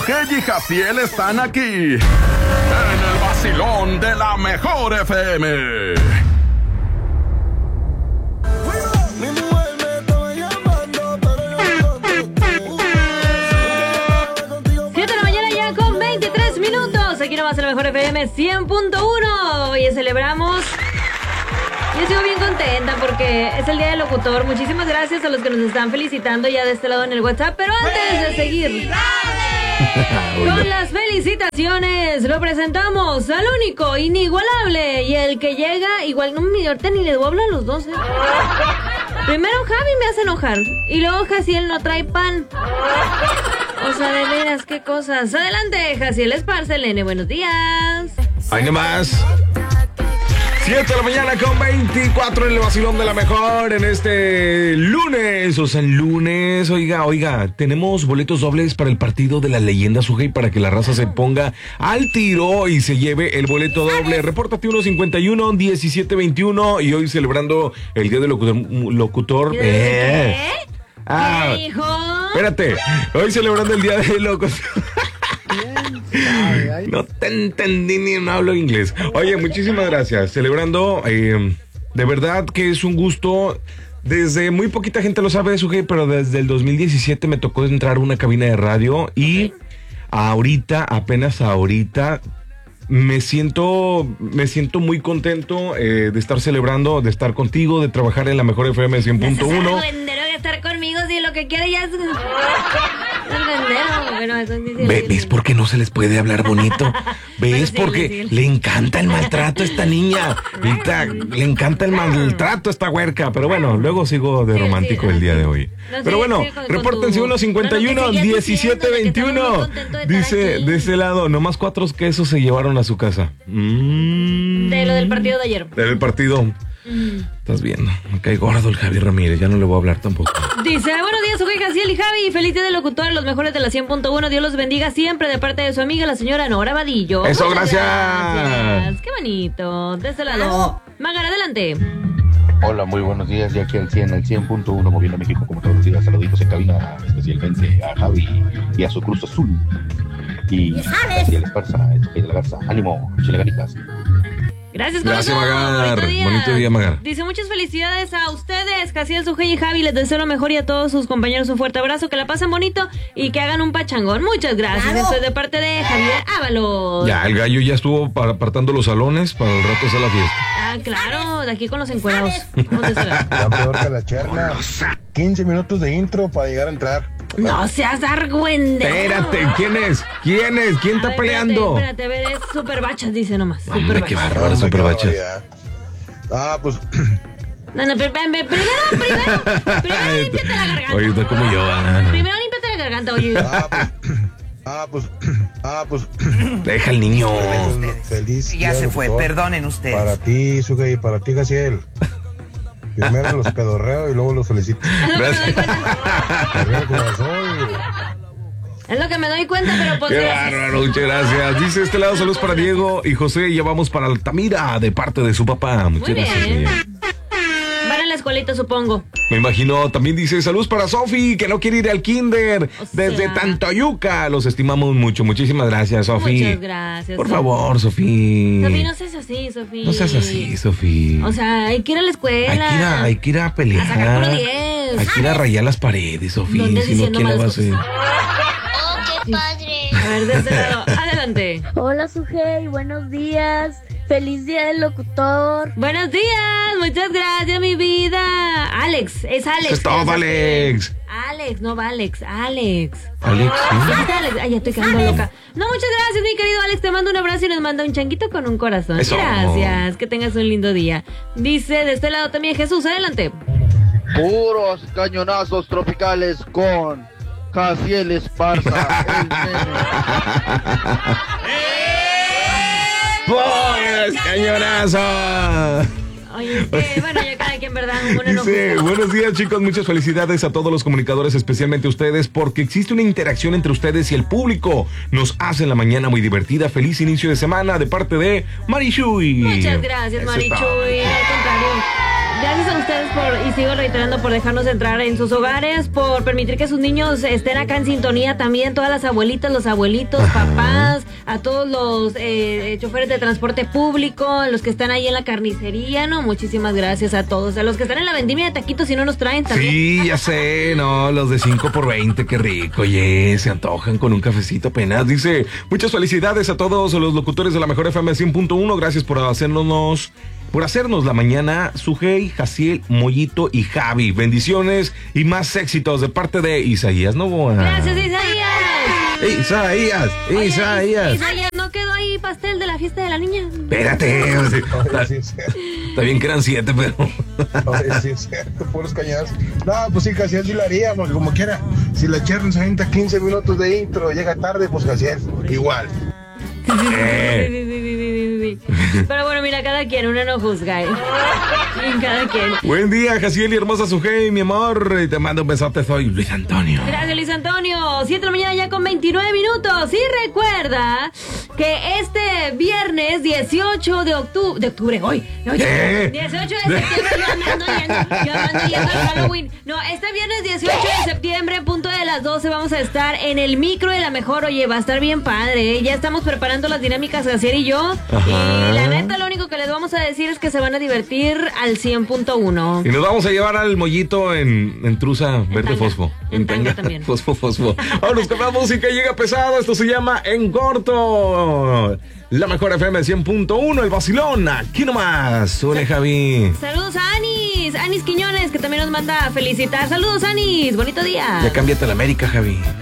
Sugey y Jaciel están aquí en el vacilón de la mejor FM. 7 de la mañana ya con 23 minutos. Aquí nomás en la mejor FM 100.1. Hoy celebramos. Yo sigo bien contenta porque es el día del locutor. Muchísimas gracias a los que nos están felicitando ya de este lado en el WhatsApp. Pero antes de seguir con las felicitaciones, lo presentamos al único, inigualable y el que llega, igual no me ahorita ni le debo hablar a los dos. Primero Javi me hace enojar y luego Jaciel no trae pan. O sea, de veras, qué cosas. Adelante, Jaciel Esparza, Nene, buenos días. Ahí nomás. 7 de la mañana con 24 en el vacilón de la mejor en este lunes, oiga, tenemos boletos dobles para el partido de la leyenda Sugey para que la raza se ponga al tiro y se lleve el boleto doble. Repórtate 151-1721 y hoy celebrando el día del locutor. ¿Qué dijo? Espérate, hoy celebrando el día del locutor. No te entendí ni no hablo inglés. Oye, muchísimas gracias. Celebrando, de verdad que es un gusto. Desde muy poquita gente lo sabe, Sugey, pero desde el 2017 me tocó entrar a una cabina de radio y apenas ahorita, me siento muy contento de estar celebrando, de estar contigo, de trabajar en la mejor FM 100.1. De estar conmigo, si lo que quiere ya es... ¿Ves por qué no se les puede hablar bonito? ¿Ves porque le encanta el maltrato a esta niña? Le encanta el maltrato a esta huerca. Pero bueno, luego sigo de romántico el día de hoy. Pero bueno, repórtense 151-1721. Dice de ese lado, nomás 4 quesos se llevaron a su casa. De lo del partido de ayer. Del partido. Estás viendo, me cae gordo el Javi Ramírez, ya no le voy a hablar tampoco. Dice, buenos días, soy Jaciel y Javi, feliz día del locutor, los mejores de la 100.1, Dios los bendiga siempre de parte de su amiga, la señora Nora Vadillo. Eso, Muchas gracias. Qué bonito, de este lado. Magar, adelante. Hola, muy buenos días, ya aquí al 100.1, moviendo México como todos los días, saluditos en cabina, especialmente a Javi y a su Cruz Azul. Y Jaciel Esparza, de la Garza, ánimo, chile ganitas. Gracias, Magar. Bonito día, Magar. Dice, muchas felicidades a ustedes, Jaciel, Sugey y Javi. Les deseo lo mejor y a todos sus compañeros un fuerte abrazo, que la pasen bonito y que hagan un pachangón. Muchas gracias. Esto es de parte de Javier Ábalos. Ya, el gallo ya estuvo apartando los salones para el rato hacer la fiesta. Ah, claro, de aquí con los encuerados. Ya peor que la cherna. 15 minutos de intro para llegar a entrar. No seas argüendero. Espérate, ¿quién es? ¿Quién está peleando? Espérate, es Super Bachas, dice nomás. Hombre, qué bárbaro, Super Bachas. Pues... No, primero límpiate la garganta. Oye, está como yo. Primero límpiate la garganta, oye. Pues... Deja al niño. Feliz ya se fue, locutor. perdonen ustedes. Para ti, Sugey, para ti, Jaciel. Primero los pedorreo y luego los felicito. Gracias. Es lo que me doy cuenta, pero pues... Qué bárbaro, muchas gracias. Dice este lado, saludos para Diego y José. Y ya vamos para Altamira de parte de su papá. Muchas gracias. Bien. Van a la escuelita, supongo. Me imagino. También dice saludos para Sofi, que no quiere ir al kinder desde Tantoyuca. Los estimamos mucho. Muchísimas gracias, Sofi. Muchas gracias. Por favor, Sofi. Sofi, no seas así, Sofi. No seas así, Sofi. O sea, hay que ir a la escuela. Hay que ir a pelear. A sacar puro 10. Hay que ir a rayar las paredes, Sofi. ¿Dónde Si no, ¿quién le va a hacer? ¡Qué padre! A ver, de este lado, adelante. Hola, Sugey, buenos días. Feliz día del locutor. Buenos días, muchas gracias, mi vida. Alex, es Alex. Es todo, Alex. Alex, no va Alex, Alex. Alex, ¿sí? Es Alex. Ay, ya estoy quedando loca. No, muchas gracias, mi querido Alex. Te mando un abrazo y nos manda un changuito con un corazón. Eso. Gracias, que tengas un lindo día. Dice de este lado también Jesús, adelante. Puros cañonazos tropicales con Jaciel Esparza, el nene. ¡Pues, cañonazo! Oye, es que, bueno, ya cada quien, ¿verdad? Dice, buenos días, chicos, muchas felicidades a todos los comunicadores, especialmente a ustedes, porque existe una interacción entre ustedes y el público. Nos hacen la mañana muy divertida. Feliz inicio de semana de parte de Marichuy. Muchas gracias, Marichuy. Al contrario. Gracias a ustedes y sigo reiterando, por dejarnos entrar en sus hogares, por permitir que sus niños estén acá en sintonía también, todas las abuelitas, los abuelitos, papás, a todos los choferes de transporte público, a los que están ahí en la carnicería, ¿no? Muchísimas gracias a todos, a los que están en la vendimia de taquitos y no nos traen también. Sí, ya sé, no, los de 5 por 20, qué rico, oye, se antojan con un cafecito apenas. Dice, muchas felicidades a todos los locutores de la mejor FM 100.1, gracias por hacernos la mañana, Sujei, Jaciel, Mollito y Javi. Bendiciones y más éxitos de parte de Isaías Novoa. Gracias, Isaías. Isaías. Isaías, ¿no quedó ahí pastel de la fiesta de la niña? Espérate. Está bien que eran 7, pero... Oye, sí es cierto, puros cañazos. No, pues sí, Casiel sí la haría, porque como quiera. Si la Cherry se avienta 15 minutos de intro, llega tarde, pues Casiel, igual. Sí. Pero bueno, mira, cada quien, uno no juzga, cada quien. Buen día, Jaciel y hermosa Sujei, mi amor. Te mando un besote, soy Luis Antonio. Gracias, Luis Antonio. 7 de la mañana ya con 29 minutos. Y recuerda que este viernes 18 de octubre, hoy. 18 de septiembre, yo ando yendo al Halloween. No, este viernes 18 de septiembre, punto de las 12, vamos a estar en el micro de la mejor. Oye, va a estar bien padre, ¿eh? Ya estamos preparando las dinámicas, Jaciel y yo. Y la neta, lo único que les vamos a decir es que se van a divertir al 100.1. Y nos vamos a llevar al Mollito en truza verde fosfo. En tanga también. Fosfo. Vámonos con la música, llega pesado. Esto se llama En Corto. La mejor FM 100.1, el vacilón. Aquí nomás. Sule, Javi. Saludos a Anis Quiñones, que también nos manda a felicitar. Saludos, Anis. Bonito día. Ya cámbiate a la América, Javi.